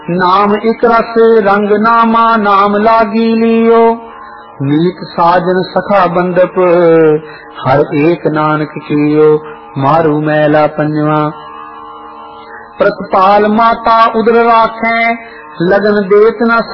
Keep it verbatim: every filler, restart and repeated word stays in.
नाम एक रस रंग नामा नाम लागी लियो, मीत साजन सखा बंदप हर एक नानक कियो। मारू मैला पंजवा, प्रतपाल माता उदर राखें लगन देत न